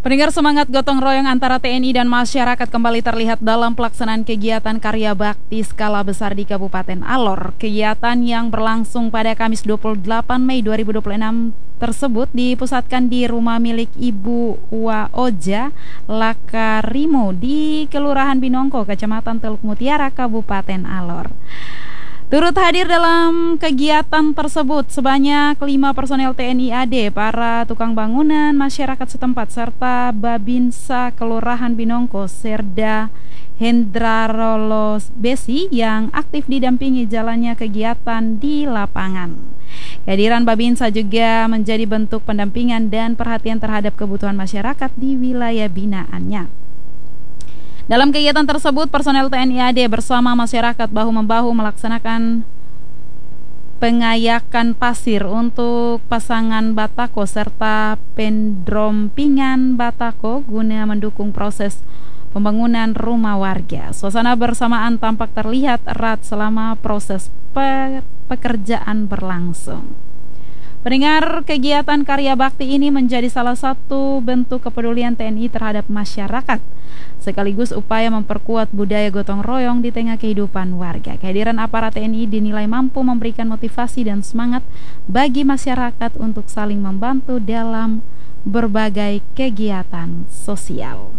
Pendengar, semangat gotong royong antara TNI dan masyarakat kembali terlihat dalam pelaksanaan kegiatan karya bakti skala besar di Kabupaten Alor. Kegiatan yang berlangsung pada Kamis 28 Mei 2026 tersebut dipusatkan di rumah milik Ibu Waoja Lakarimo di Kelurahan Binongko, Kecamatan Teluk Mutiara, Kabupaten Alor. Turut hadir dalam kegiatan tersebut sebanyak 5 personel TNI AD, para tukang bangunan, masyarakat setempat, serta Babinsa Kelurahan Binongko, Serda Hendrarolo Besi yang aktif didampingi jalannya kegiatan di lapangan. Kehadiran Babinsa juga menjadi bentuk pendampingan dan perhatian terhadap kebutuhan masyarakat di wilayah binaannya. Dalam kegiatan tersebut, personel TNI AD bersama masyarakat bahu-membahu melaksanakan pengayakan pasir untuk pasangan batako serta pendrompingan batako guna mendukung proses pembangunan rumah warga. Suasana bersamaan tampak terlihat erat selama proses pekerjaan berlangsung. Pendengar, kegiatan karya bakti ini menjadi salah satu bentuk kepedulian TNI terhadap masyarakat, sekaligus upaya memperkuat budaya gotong royong di tengah kehidupan warga. Kehadiran aparat TNI dinilai mampu memberikan motivasi dan semangat bagi masyarakat untuk saling membantu dalam berbagai kegiatan sosial.